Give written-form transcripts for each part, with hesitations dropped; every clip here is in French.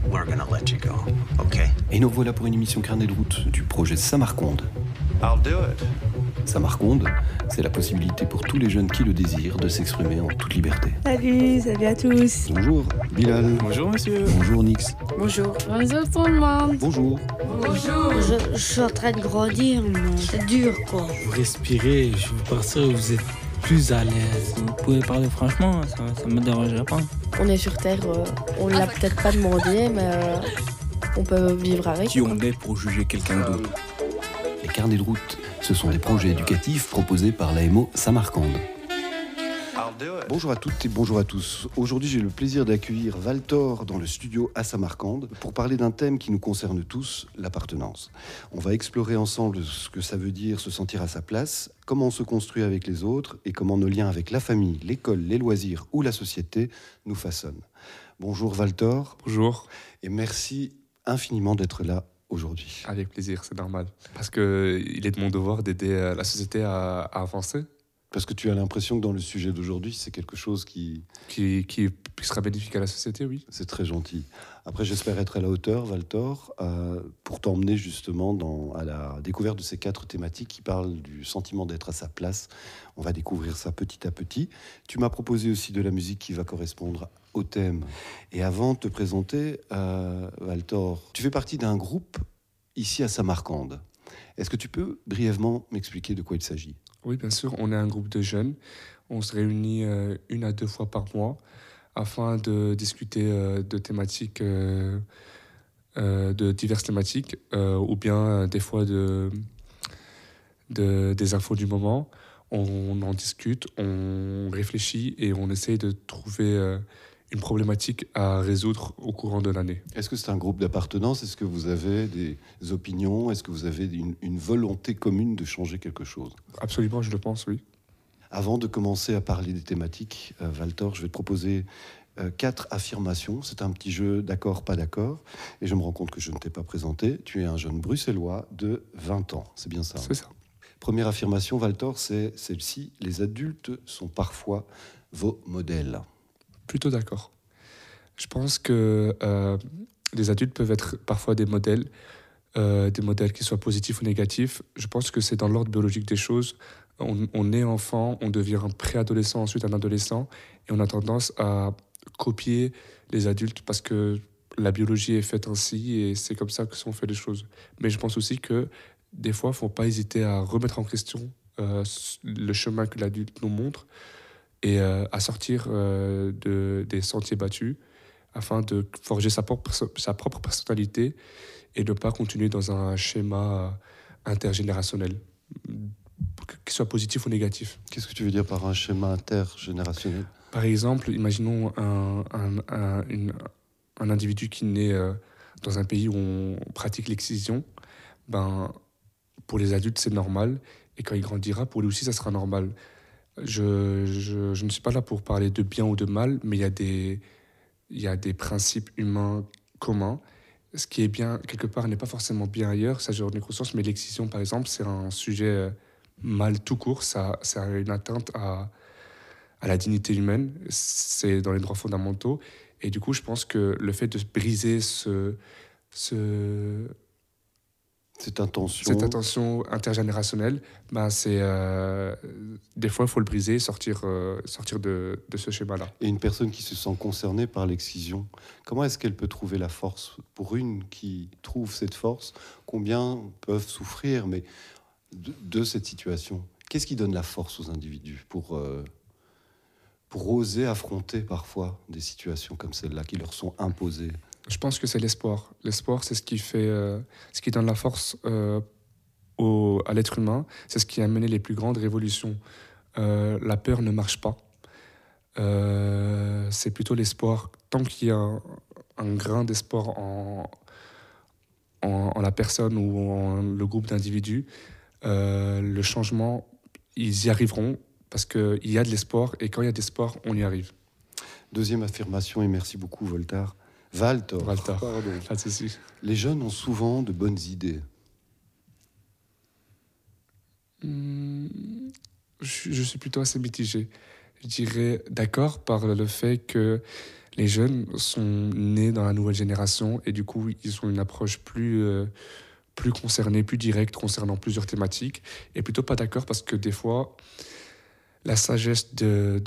we're gonna let you go, okay? Et nous voilà pour une émission carnet de route du projet Samarconde. I'll do it. Samarconde, c'est la possibilité pour tous les jeunes qui le désirent de s'exprimer en toute liberté. Salut à tous. Bonjour Bilal. Bonjour monsieur. Bonjour Nix. Bonjour. Bonjour tout le monde. Bonjour. Bonjour. Je suis en train de grandir, mais c'est dur quoi. Vous respirez, je veux partir, vous êtes plus à l'aise. Vous pouvez parler franchement, ça me dérangerait pas. On est sur Terre, on l'a peut-être pas demandé, mais on peut vivre avec. Qui on est pour juger quelqu'un d'autre? Les carnets de route, ce sont des projets éducatifs proposés par l'AMO Samarcande. Bonjour à toutes et bonjour à tous. Aujourd'hui, j'ai le plaisir d'accueillir Valtor dans le studio à Samarcande pour parler d'un thème qui nous concerne tous, l'appartenance. On va explorer ensemble ce que ça veut dire se sentir à sa place, comment on se construit avec les autres et comment nos liens avec la famille, l'école, les loisirs ou la société nous façonnent. Bonjour Valtor. Bonjour. Et merci infiniment d'être là aujourd'hui. Avec plaisir, c'est normal. Parce qu'il est de mon devoir d'aider la société à avancer. Parce que tu as l'impression que dans le sujet d'aujourd'hui, c'est quelque chose qui sera bénéfique à la société, oui. C'est très gentil. Après, j'espère être à la hauteur, Valtor, pour t'emmener justement à la découverte de ces 4 thématiques qui parlent du sentiment d'être à sa place. On va découvrir ça petit à petit. Tu m'as proposé aussi de la musique qui va correspondre au thème. Et avant de te présenter, Valtor, tu fais partie d'un groupe ici à Samarcande. Est-ce que tu peux brièvement m'expliquer de quoi il s'agit ? Oui, bien sûr. On est un groupe de jeunes. On se réunit 1 à 2 fois par mois afin de discuter de thématiques, de diverses thématiques, ou bien des fois des infos du moment. On en discute, on réfléchit et on essaye de trouver une problématique à résoudre au courant de l'année. Est-ce que c'est un groupe d'appartenance ? Est-ce que vous avez des opinions ? Est-ce que vous avez une volonté commune de changer quelque chose ? Absolument, je le pense, oui. Avant de commencer à parler des thématiques, Valtor, je vais te proposer 4 affirmations. C'est un petit jeu d'accord, pas d'accord. Et je me rends compte que je ne t'ai pas présenté. Tu es un jeune bruxellois de 20 ans. C'est bien ça ? C'est ça. Première affirmation, Valtor, c'est celle-ci. Les adultes sont parfois vos modèles. Plutôt d'accord. Je pense que les adultes peuvent être parfois des modèles qui soient positifs ou négatifs. Je pense que c'est dans l'ordre biologique des choses. On est enfant, on devient un préadolescent, ensuite un adolescent, et on a tendance à copier les adultes parce que la biologie est faite ainsi et c'est comme ça que sont faites les choses. Mais je pense aussi que des fois, il ne faut pas hésiter à remettre en question le chemin que l'adulte nous montre et à sortir des sentiers battus afin de forger sa propre personnalité et ne pas continuer dans un schéma intergénérationnel, qu'il soit positif ou négatif. Qu'est-ce que tu veux dire par un schéma intergénérationnel ? Par exemple, imaginons un individu qui naît dans un pays où on pratique l'excision. Pour les adultes, c'est normal, et quand il grandira, pour lui aussi, ça sera normal. Je ne suis pas là pour parler de bien ou de mal, mais il y a des principes humains communs. Ce qui est bien, quelque part, n'est pas forcément bien ailleurs, ça j'en ai conscience, mais l'excision, par exemple, c'est un sujet mal tout court, ça a une atteinte à la dignité humaine, c'est dans les droits fondamentaux, et du coup, je pense que le fait de briser cette intention intergénérationnelle, des fois, il faut le briser, sortir de ce schéma-là. Et une personne qui se sent concernée par l'excision, comment est-ce qu'elle peut trouver la force ? Pour une qui trouve cette force, combien peuvent souffrir de cette situation ? Qu'est-ce qui donne la force aux individus pour oser affronter parfois des situations comme celle-là qui leur sont imposées ? Je pense que c'est l'espoir. L'espoir, c'est ce qui donne la force à l'être humain. C'est ce qui a mené les plus grandes révolutions. La peur ne marche pas. C'est plutôt l'espoir. Tant qu'il y a un grain d'espoir en la personne ou en le groupe d'individus, le changement, ils y arriveront parce qu'il y a de l'espoir et quand il y a de l'espoir, on y arrive. Deuxième affirmation, et merci beaucoup Valtor. Pardon. Pas de souci. Les jeunes ont souvent de bonnes idées. Je suis plutôt assez mitigé. Je dirais d'accord par le fait que Les jeunes sont nés dans la nouvelle génération et du coup, ils ont une approche plus concernée, plus directe, concernant plusieurs thématiques. Et plutôt pas d'accord parce que des fois, la sagesse de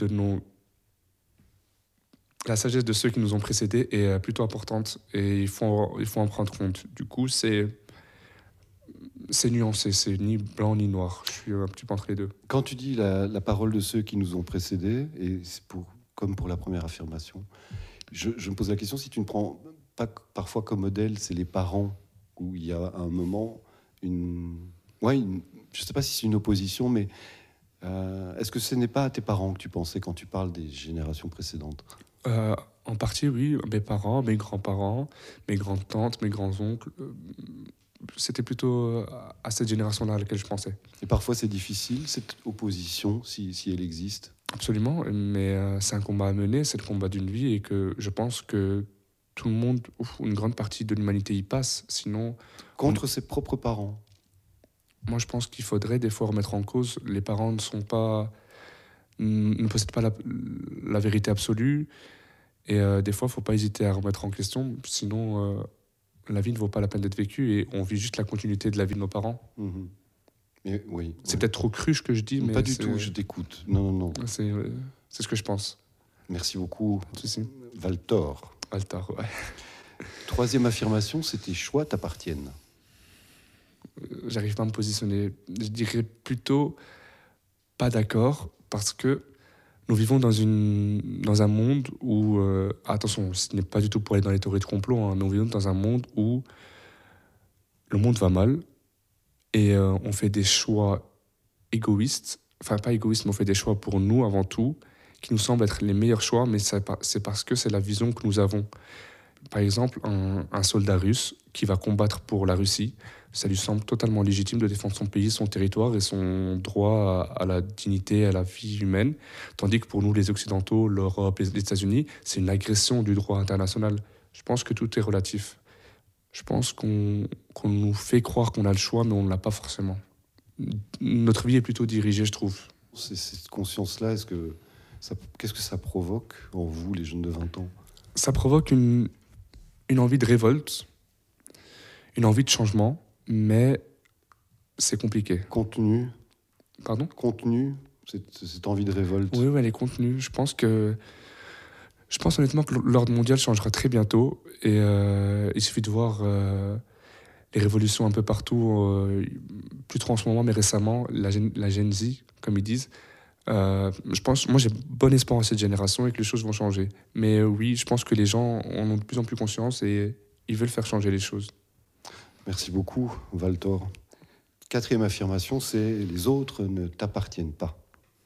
ceux qui nous ont précédés est plutôt importante et il faut en prendre compte. Du coup, c'est nuancé, c'est ni blanc ni noir. Je suis un petit peu entre les deux. Quand tu dis la parole de ceux qui nous ont précédés, et c'est comme pour la première affirmation, je me pose la question, si tu ne prends pas parfois comme modèle, c'est les parents, où il y a un moment, je ne sais pas si c'est une opposition, mais est-ce que ce n'est pas à tes parents que tu pensais quand tu parles des générations précédentes ? En partie, oui. Mes parents, mes grands-parents, mes grandes-tantes, mes grands-oncles, c'était plutôt à cette génération-là à laquelle je pensais. Et parfois c'est difficile, cette opposition, si elle existe. Absolument, mais c'est un combat à mener, c'est le combat d'une vie et que je pense que tout le monde, une grande partie de l'humanité y passe, sinon... Contre ses propres parents. Moi, je pense qu'il faudrait des fois remettre en cause. Les parents ne possèdent pas la vérité absolue et des fois, il ne faut pas hésiter à remettre en question, sinon la vie ne vaut pas la peine d'être vécue et on vit juste la continuité de la vie de nos parents. Mmh. Mais, oui, c'est peut-être trop cru ce que je dis, mais pas du tout, je t'écoute. Non. C'est ce que je pense. Merci beaucoup, Valtor. Valtor, ouais. Troisième affirmation, c'est tes choix t'appartiennent. J'arrive pas à me positionner. Je dirais plutôt pas d'accord, parce que nous vivons dans un monde où... attention, ce n'est pas du tout pour aller dans les théories de complot, hein, nous vivons dans un monde où le monde va mal, et on fait des choix égoïstes, enfin pas égoïstes, mais on fait des choix pour nous avant tout, qui nous semblent être les meilleurs choix, mais c'est parce que c'est la vision que nous avons. Par exemple, un soldat russe qui va combattre pour la Russie, ça lui semble totalement légitime de défendre son pays, son territoire et son droit à la dignité, à la vie humaine, tandis que pour nous, les Occidentaux, l'Europe, les États-Unis, c'est une agression du droit international. Je pense que tout est relatif. Je pense qu'on nous fait croire qu'on a le choix, mais on ne l'a pas forcément. Notre vie est plutôt dirigée, je trouve. Cette conscience-là, qu'est-ce que ça provoque en vous, les jeunes de 20 ans ? Ça provoque une envie de révolte, une envie de changement, mais c'est compliqué. Contenu. Pardon ? Contenu, cette envie de révolte. Oui, elle est contenue. Je pense honnêtement que l'ordre mondial changera très bientôt et il suffit de voir les révolutions un peu partout, plus trop en ce moment, mais récemment, la Gen Z, comme ils disent. Moi j'ai bon espoir en cette génération et que les choses vont changer. Mais oui, je pense que les gens en ont de plus en plus conscience et ils veulent faire changer les choses. Merci beaucoup, Valtor. Quatrième affirmation, c'est « les autres ne t'appartiennent pas ».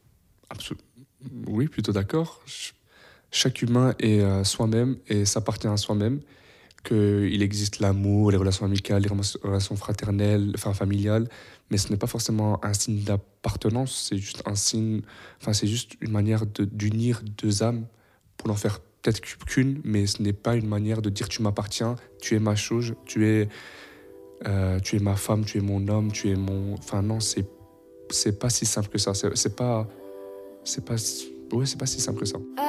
Oui, plutôt d'accord. Chaque humain est soi-même et s'appartient à soi-même. Qu'il existe l'amour, les relations amicales, les relations fraternelles, familiales, mais ce n'est pas forcément un signe d'appartenance, c'est juste un signe, c'est juste une manière d'unir deux âmes pour n'en faire peut-être qu'une, mais ce n'est pas une manière de dire tu m'appartiens, tu es ma chose, tu es ma femme, tu es mon homme, tu es mon... non, c'est pas si simple que ça, c'est pas si simple que ça.